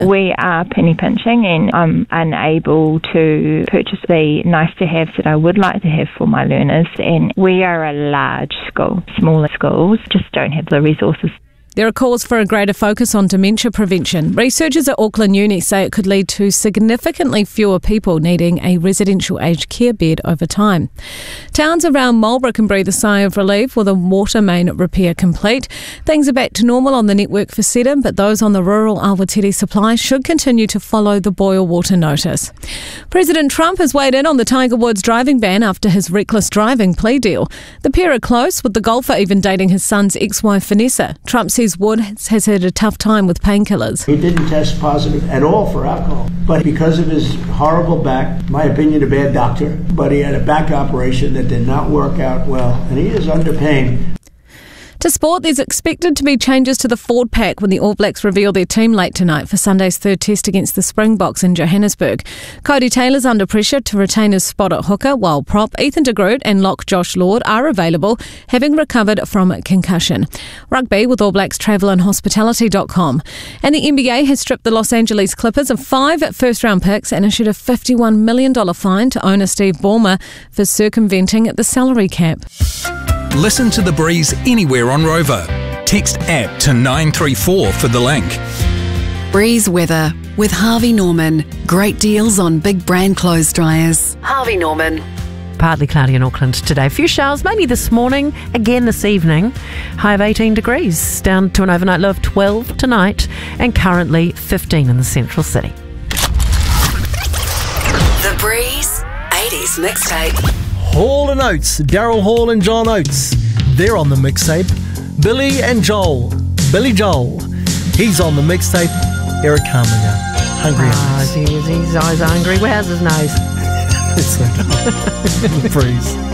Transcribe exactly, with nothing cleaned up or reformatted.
We are penny pinching, and I'm unable to purchase the nice-to-haves that I would like to have for my learners, and we are a large school. Smaller schools just don't have the resources. There are calls for a greater focus on dementia prevention. Researchers at Auckland Uni say it could lead to significantly fewer people needing a residential aged care bed over time. Towns around Marlborough can breathe a sigh of relief with a water main repair complete. Things are back to normal on the network for Seddon, but those on the rural Awatiri supply should continue to follow the boil water notice. President Trump has weighed in on the Tiger Woods driving ban after his reckless driving plea deal. The pair are close, with the golfer even dating his son's ex-wife Vanessa. Trump says Woods has had a tough time with painkillers. He didn't test positive at all for alcohol, but because of his horrible back, my opinion, a bad doctor, but he had a back operation that did not work out well, and he is under pain. To sport, there's expected to be changes to the Ford pack when the All Blacks reveal their team late tonight for Sunday's third test against the Springboks in Johannesburg. Cody Taylor's under pressure to retain his spot at hooker, while prop Ethan de Groot and lock Josh Lord are available, having recovered from a concussion. Rugby with All Blacks Travel and Hospitality dot com. And the N B A has stripped the Los Angeles Clippers of five first-round picks and issued a fifty-one million dollars fine to owner Steve Ballmer for circumventing the salary cap. Listen to The Breeze anywhere on Rover. Text app to nine three four for the link. Breeze weather with Harvey Norman. Great deals on big brand clothes dryers. Harvey Norman. Partly cloudy in Auckland today. A few showers, mainly this morning, again this evening. High of eighteen degrees, down to an overnight low of twelve tonight, and currently fifteen in the central city. The Breeze eighties mixtape. Hall and Oates, Daryl Hall and John Oates. They're on the mixtape. Billy and Joel. Billy Joel. He's on the mixtape. Eric Harminger. Hungry Oh, Eyes. he's, he's always hungry. Where's his nose? It's so dumb. The Breeze.